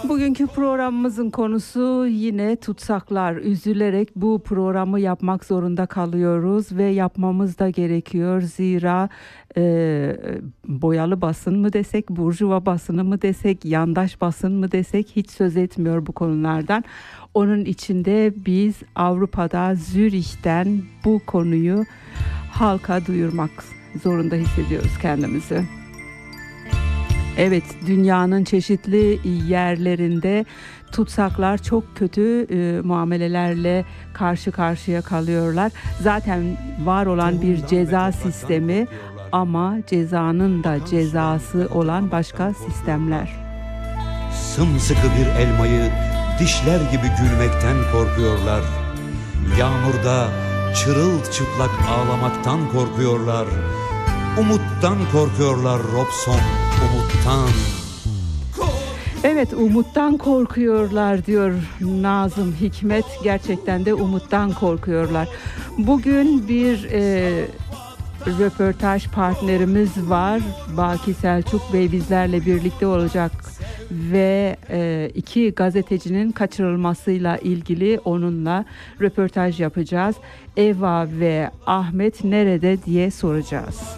Bugünkü programımızın konusu yine tutsaklar. Üzülerek bu programı yapmak zorunda kalıyoruz ve yapmamız da gerekiyor. Zira boyalı basın mı desek, burjuva basını mı desek, yandaş basın mı desek hiç söz etmiyor bu konulardan. Onun içinde biz Avrupa'da, Zürih'ten bu konuyu halka duyurmak zorunda hissediyoruz kendimizi. Evet, dünyanın çeşitli yerlerinde tutsaklar çok kötü muamelelerle karşı karşıya kalıyorlar. Zaten var olan bir ceza sistemi ama cezanın da cezası olan başka sistemler. Sımsıkı bir elmayı dişler gibi gülmekten korkuyorlar. Yağmurda çırılçıplak ağlamaktan korkuyorlar. Umuttan korkuyorlar Robson, umuttan. Evet, umuttan korkuyorlar diyor Nazım Hikmet. Gerçekten de umuttan korkuyorlar. Bugün bir röportaj partnerimiz var. Baki Selçuk Bey bizlerle birlikte olacak ve iki gazetecinin kaçırılmasıyla ilgili onunla röportaj yapacağız. Eva ve Ahmet nerede diye soracağız.